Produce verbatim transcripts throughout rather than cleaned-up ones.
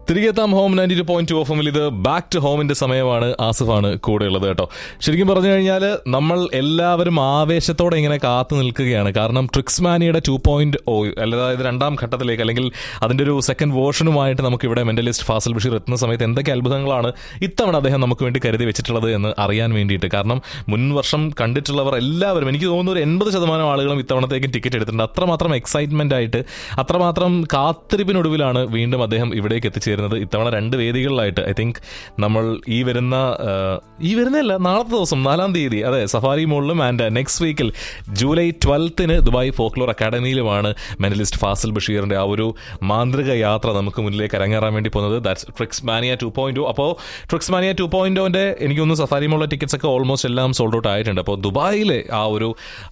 തിരികെത്താം home ninety two point two F എമ്മിൽ. ഇത് back to ഹോമിന്റെ സമയമാണ്. ആസിഫാണ് കൂടെ ഉള്ളത് കേട്ടോ. ശരിക്കും പറഞ്ഞു കഴിഞ്ഞാൽ നമ്മൾ എല്ലാവരും ആവേശത്തോടെ ഇങ്ങനെ കാത്തു നിൽക്കുകയാണ്. കാരണം ട്രിക്സ്മാനിയുടെ ടു പോയിന്റ് ഓ അതായത് രണ്ടാം ഘട്ടത്തിലേക്ക് അല്ലെങ്കിൽ അതിന്റെ ഒരു സെക്കൻഡ് വേർഷനുമായിട്ട് നമുക്ക് ഇവിടെ മെന്റലിസ്റ്റ് ഫാസിൽ ബഷീർ എത്തുന്ന സമയത്ത് എന്തൊക്കെ അത്ഭുതങ്ങളാണ് ഇത്തവണ അദ്ദേഹം നമുക്ക് വേണ്ടി കരുതി വെച്ചിട്ടുള്ളത് എന്ന് അറിയാൻ വേണ്ടിയിട്ട്. കാരണം മുൻ വർഷം കണ്ടിട്ടുള്ളവർ എല്ലാവരും, എനിക്ക് തോന്നുന്നു ഒരു എൺപത് ശതമാനം ആളുകളും ഇത്തവണത്തേക്കും ടിക്കറ്റ് എടുത്തിട്ടുണ്ട്. അത്രമാത്രം എക്സൈറ്റ്മെന്റ് ആയിട്ട്, അത്രമാത്രം കാത്തിരിപ്പിനൊടുവിലാണ് വീണ്ടും അദ്ദേഹം ഇവിടേക്ക് എത്തിച്ചേരുന്നത്. ഇത്തവണ രണ്ട് വേദികളിലായിട്ട്. ഐ തിങ്ക് നമ്മൾ ഈ വരുന്ന ഈ വരുന്നല്ല നാളത്തെ ദിവസം നാലാം തീയതി, അതെ, സഫാരി മോളിലും ആൻഡ് നെക്സ്റ്റ് വീക്കിൽ July ട്വൽത്തിന് Dubai folklore അക്കാഡമിയിലുമാണ് mentalist Fazil ബഷീറിന്റെ ആ ഒരു മാന്ത്രിക യാത്ര നമുക്ക് മുന്നിലേക്ക് അരങ്ങേറാൻ വേണ്ടി പോകുന്നത്. That's Tricksmania two point. അപ്പോൾ ട്രിക്സ്മാനിയ ടു പോയിന്റോന്റെ എനിക്കൊന്ന് സഫാരി മോളിലെ ടിക്കറ്റ്സ് ഒക്കെ ഓൾമോസ്റ്റ് എല്ലാം സോൾഡ് ഔട്ട് ആയിട്ടുണ്ട്. അപ്പോൾ ദുബായിലെ ആ ഒരു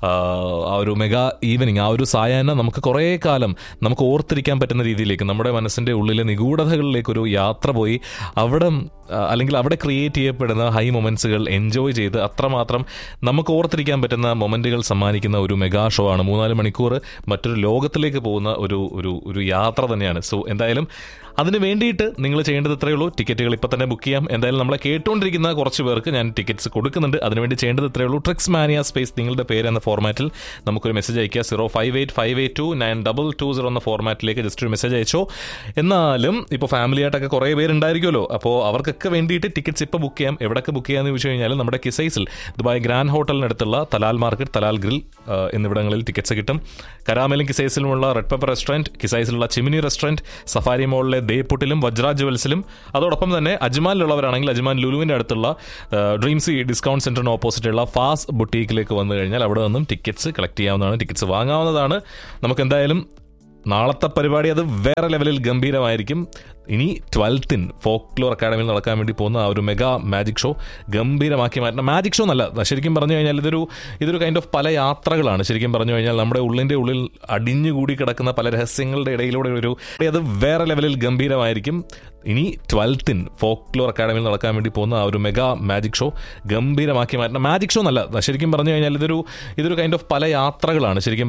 ആ ഒരു മെഗാ ഈവനിങ്, ആ ഒരു സായാഹ്നം നമുക്ക് കുറേ കാലം നമുക്ക് ഓർത്തിരിക്കാൻ പറ്റുന്ന രീതിയിലേക്ക് നമ്മുടെ മനസ്സിന്റെ ഉള്ളിലെ നിഗൂഢതകളിലേക്ക് ഒരു യാത്ര പോയി അവിടെ അല്ലെങ്കിൽ അവിടെ ക്രിയേറ്റ് ചെയ്യപ്പെടുന്ന ഹൈ മൊമെന്റ്സുകൾ എൻജോയ് ചെയ്ത് അത്രമാത്രം നമുക്ക് ഓർത്തിരിക്കാൻ പറ്റുന്ന മൊമെന്റുകൾ സമ്മാനിക്കുന്ന ഒരു മെഗാ ഷോ ആണ്. മൂന്നാല് മണിക്കൂർ മറ്റൊരു ലോകത്തിലേക്ക് പോകുന്ന ഒരു ഒരു ഒരു യാത്ര തന്നെയാണ്. സോ എന്തായാലും അതിന് വേണ്ടിയിട്ട് നിങ്ങൾ ചെയ്യേണ്ടത് ഇത്രയേ ഉള്ളൂ. ടിക്കറ്റുകൾ ഇപ്പോൾ തന്നെ ബുക്ക് ചെയ്യാം. എന്തായാലും നമ്മളെ കേട്ടുകൊണ്ടിരിക്കുന്ന കുറച്ച് പേർക്ക് ഞാൻ ടിക്കറ്റ്സ് കൊടുക്കുന്നുണ്ട്. അതിനുവേണ്ടി ചെയ്യേണ്ടത് ഇത്രയേ ഉള്ളൂ. ട്രിക്സ് മാനിയ സ്പേസ് നിങ്ങളുടെ പേര് എന്ന ഫോർമാറ്റിൽ നമുക്കൊരു മെസ്സേജ് അയക്കുക. Zero five eight five eight to nine double two zero എന്ന ഫോർമാറ്റിലേക്ക് ജസ്റ്റ് ഒരു മെസ്സേജ് അയച്ചോ. എന്നാലും ഇപ്പോൾ ഫാമിലി ആയിട്ടൊക്കെ കുറേ പേരുണ്ടായിരിക്കുമല്ലോ. അപ്പോൾ അവർക്കൊക്കെ വേണ്ടിയിട്ട് ടിക്കറ്റ്സ് ഇപ്പോൾ ബുക്ക് ചെയ്യാം. എവിടെയൊക്കെ ബുക്ക് ചെയ്യാമെന്ന് ചോദിച്ചു കഴിഞ്ഞാൽ നമ്മുടെ കിസൈസിൽ Dubai grand ഹോട്ടലിനടുത്തുള്ള Talal market, Talal grill എന്നിവിടങ്ങളിൽ ടിക്കറ്റ്സ് കിട്ടും. കരാമലും കിസൈസിലുമുള്ള red pepper restaurant, കിസൈസിലുള്ള chimney restaurant, safari മോളിലെ ദേപ്പുട്ടിലും വജ്ര ജുവൽസിലും, അതോടൊപ്പം തന്നെ അജ്മാനിലുള്ളവരാണെങ്കിൽ അജ്മാൻ ലുലുവിൻ്റെ അടുത്തുള്ള ഡ്രീംസി ഡിസ്കൗണ്ട് സെൻറ്ററിന് ഓപ്പോസിറ്റുള്ള ഫാസ് ബുട്ടീക്കിലേക്ക് വന്നു കഴിഞ്ഞാൽ അവിടെ നിന്നും ടിക്കറ്റ്സ് കളക്ട് ചെയ്യാവുന്നതാണ്, ടിക്കറ്റ്സ് വാങ്ങാവുന്നതാണ്. നമുക്ക് എന്തായാലും നാളത്തെ പരിപാടി അത് വേറെ ലെവലിൽ ഗംഭീരമായിരിക്കും. ഇനി ട്വൽത്തിന് ഫോക്ലോർ അക്കാഡമിയിൽ നടക്കാൻ വേണ്ടി പോകുന്ന ആ ഒരു മെഗാ മാജിക് ഷോ ഗംഭീരമാക്കി മാറ്റണം. മാജിക് ഷോ എന്നല്ല, ശരിക്കും പറഞ്ഞു കഴിഞ്ഞാൽ ഇതൊരു ഇതൊരു കൈൻഡ് ഓഫ് പല യാത്രകളാണ്. ശരിക്കും പറഞ്ഞു കഴിഞ്ഞാൽ നമ്മുടെ ഉള്ളിൻ്റെ ഉള്ളിൽ അടിഞ്ഞുകൂടി കിടക്കുന്ന പല രഹസ്യങ്ങളുടെ ഇടയിലൂടെ ഒരു അത് വേറെ ലെവലിൽ ഗംഭീരമായിരിക്കും. ഇനി ട്വൽത്തിന് ഫോക്ലോർ അക്കാഡമിയിൽ നടക്കാൻ വേണ്ടി പോകുന്ന ആ ഒരു മെഗാ മാജിക് ഷോ ഗംഭീരമാക്കി മാറ്റണം. മാജിക് ഷോ എന്നല്ല, ശരിക്കും പറഞ്ഞു കഴിഞ്ഞാൽ ഇതൊരു ഇതൊരു കൈൻഡ് ഓഫ് പല യാത്രകളാണ്. ശരിക്കും